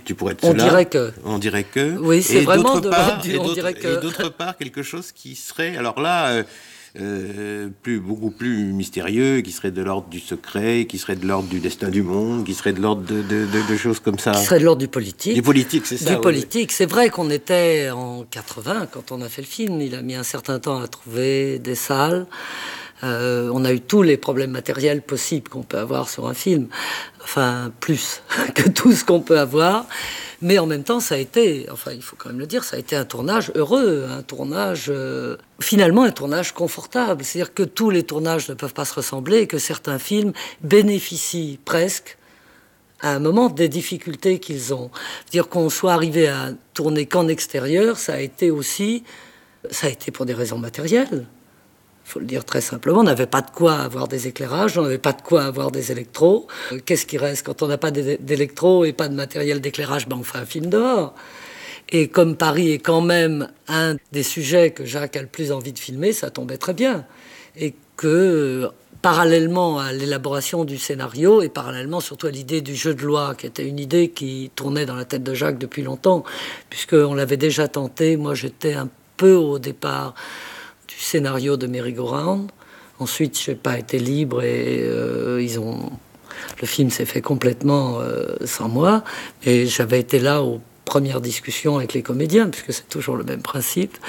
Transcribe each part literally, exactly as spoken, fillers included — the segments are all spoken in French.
tu pourrais être On cela. dirait que. On dirait que. Oui, c'est et vraiment d'autre de part, du et on d'autre- dirait que. et d'autre part, quelque chose qui serait, alors là, euh, euh, plus, beaucoup plus mystérieux, qui serait de l'ordre du secret, qui serait de l'ordre du destin du monde, qui serait de l'ordre de, de, de, de choses comme ça. Qui serait de l'ordre du politique. Du politique, c'est ça. Du oui, politique. C'est vrai qu'on était en quatre-vingts quand on a fait le film. Il a mis un certain temps à trouver des salles. Euh, on a eu tous les problèmes matériels possibles qu'on peut avoir sur un film. Enfin, plus que tout ce qu'on peut avoir. Mais en même temps, ça a été, enfin, il faut quand même le dire, ça a été un tournage heureux, un tournage, euh, finalement, un tournage confortable. C'est-à-dire que tous les tournages ne peuvent pas se ressembler et que certains films bénéficient presque, à un moment, des difficultés qu'ils ont. C'est-à-dire qu'on soit arrivé à tourner qu'en extérieur, ça a été aussi, ça a été pour des raisons matérielles. Il faut le dire très simplement, on n'avait pas de quoi avoir des éclairages, on n'avait pas de quoi avoir des électros. Euh, Qu'est-ce qui reste quand on n'a pas d'électros et pas de matériel d'éclairage? Ben on fait un film dehors. Et comme Paris est quand même un des sujets que Jacques a le plus envie de filmer, ça tombait très bien. Et que, euh, parallèlement à l'élaboration du scénario et parallèlement surtout à l'idée du jeu de loi, qui était une idée qui tournait dans la tête de Jacques depuis longtemps, puisqu'on l'avait déjà tenté. Moi, j'étais un peu au départ du scénario de Merry-Go-Round. Ensuite, je n'ai pas été libre et euh, ils ont... le film s'est fait complètement euh, sans moi. Et j'avais été là aux premières discussions avec les comédiens, puisque c'est toujours le même principe.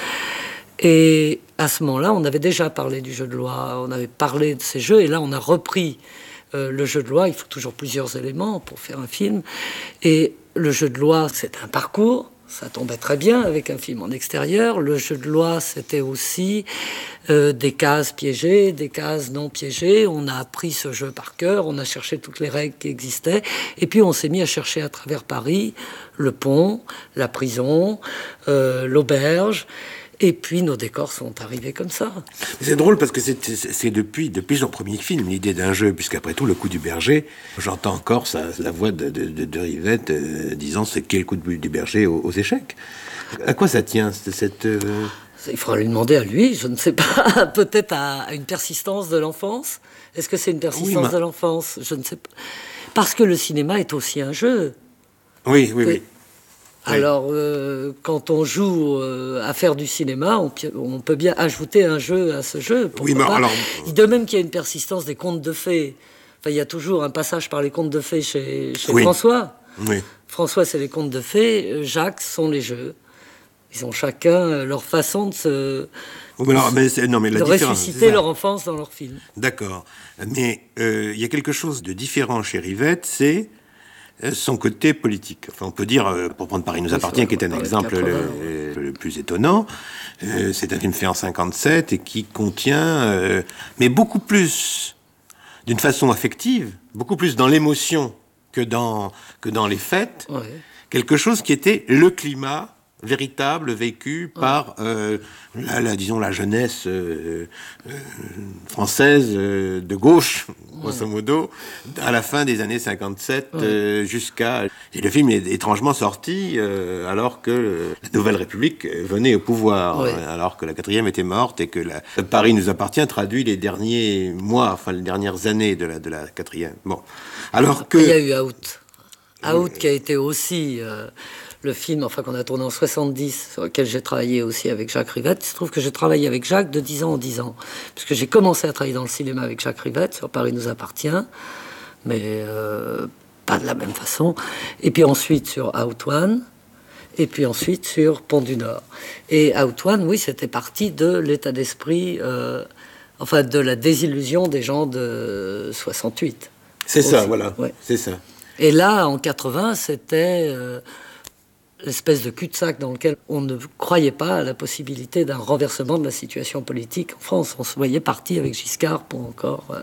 Et à ce moment-là, on avait déjà parlé du jeu de loi, on avait parlé de ces jeux, et là, on a repris euh, le jeu de loi. Il faut toujours plusieurs éléments pour faire un film. Et le jeu de loi, c'est un parcours. Ça tombait très bien avec un film en extérieur. Le jeu de loi, c'était aussi euh, des cases piégées, des cases non piégées. On a appris ce jeu par cœur, on a cherché toutes les règles qui existaient. Et puis on s'est mis à chercher à travers Paris le pont, la prison, euh, l'auberge. Et puis nos décors sont arrivés comme ça. C'est drôle parce que c'est, c'est, c'est depuis, depuis son premier film, l'idée d'un jeu, puisqu'après tout, Le Coup du Berger, j'entends encore sa, la voix de, de, de, de Rivette euh, disant c'est quel coup du berger aux, aux échecs. À quoi ça tient, cette... cette euh... Il faudra lui demander à lui, je ne sais pas, peut-être à, à une persistance de l'enfance. Est-ce que c'est une persistance oui, ma... de l'enfance? Je ne sais pas. Parce que le cinéma est aussi un jeu. Oui, oui, que... oui. Alors, euh, quand on joue euh, à faire du cinéma, on, on peut bien ajouter un jeu à ce jeu. Oui, mais alors... De même qu'il y a une persistance des contes de fées. Enfin, il y a toujours un passage par les contes de fées chez, chez oui. François. Oui. François, c'est les contes de fées. Jacques sont les jeux. Ils ont chacun leur façon de se... Oui, mais alors, mais non, mais la de ressusciter leur enfance dans leur film. D'accord. Mais euh, il y a quelque chose de différent chez Rivette, c'est son côté politique. Enfin, on peut dire, pour prendre Paris nous appartient, qui est un exemple le, le, le plus étonnant, euh, c'est un film fait en cinquante-sept et qui contient, euh, mais beaucoup plus, d'une façon affective, beaucoup plus dans l'émotion que dans, que dans les faits, ouais. Quelque chose qui était le climat véritable vécu par, euh, la, la, disons, la jeunesse euh, euh, française euh, de gauche, grosso modo, à la fin des années cinquante-sept ouais. euh, jusqu'à... Et le film est étrangement sorti euh, alors que la Nouvelle République venait au pouvoir, ouais. alors que la quatrième était morte et que la, Paris nous appartient traduit les derniers mois, enfin les dernières années de la, de la quatrième. Bon, alors que... Il y a eu Out. Out qui a été aussi... Euh... le film, enfin, qu'on a tourné en soixante-dix, sur lequel j'ai travaillé aussi avec Jacques Rivette. Il se trouve que j'ai travaillé avec Jacques de dix ans en dix ans. Puisque j'ai commencé à travailler dans le cinéma avec Jacques Rivette, sur Paris nous appartient, mais euh, pas de la même façon. Et puis ensuite sur Out One, et puis ensuite sur Pont du Nord. Et Out One, oui, c'était parti de l'état d'esprit, euh, enfin, de la désillusion des gens de soixante-huit. C'est aussi. Ça, voilà, ouais. C'est ça. Et là, en quatre-vingts, c'était... Euh, l'espèce de cul-de-sac dans lequel on ne croyait pas à la possibilité d'un renversement de la situation politique en France. On se voyait parti avec Giscard pour encore euh,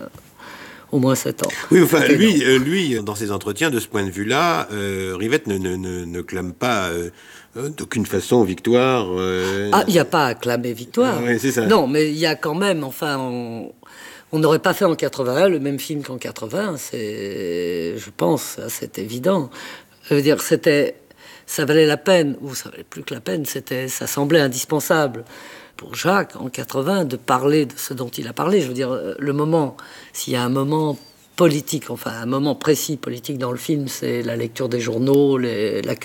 au moins sept ans. Oui, enfin, lui, euh, lui, dans ses entretiens, de ce point de vue-là, euh, Rivette ne, ne, ne, ne clame pas euh, d'aucune façon victoire. Euh... Ah, il n'y a pas à clamer victoire. Oui, c'est ça. Non, mais il y a quand même, enfin... On... On n'aurait pas fait en quatre-vingt-un le même film qu'en quatre-vingts, c'est, je pense, c'est évident. Je veux dire, c'était... Ça valait la peine, ou ça valait plus que la peine, c'était, ça semblait indispensable pour Jacques, en quatre-vingts, de parler de ce dont il a parlé. Je veux dire, le moment, s'il y a un moment politique, enfin un moment précis politique dans le film, c'est la lecture des journaux, les, la